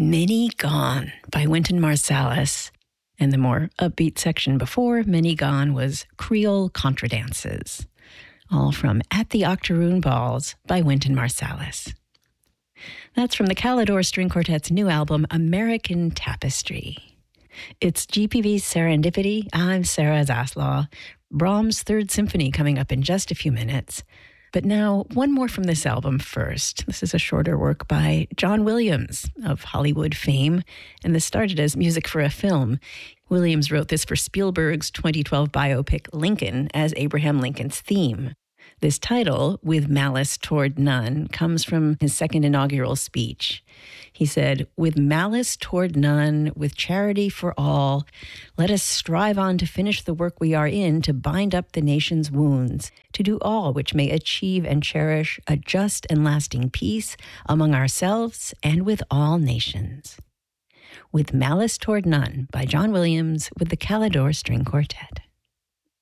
Many Gone by Wynton Marsalis. And the more upbeat section before Many Gone was Creole Contradances. All from At the Octoroon Balls by Wynton Marsalis. That's from the Calidore String Quartet's new album, American Tapestry. It's GPV's Serendipity. I'm Sarah Zaslaw. Brahms' Third Symphony coming up in just a few minutes. But now, one more from this album first. This is a shorter work by John Williams of Hollywood fame, and this started as music for a film. Williams wrote this for Spielberg's 2012 biopic Lincoln as Abraham Lincoln's theme. This title, With Malice Toward None, comes from his second inaugural speech. He said, "With malice toward none, with charity for all, let us strive on to finish the work we are in, to bind up the nation's wounds, to do all which may achieve and cherish a just and lasting peace among ourselves and with all nations." With Malice Toward None by John Williams with the Calidore String Quartet.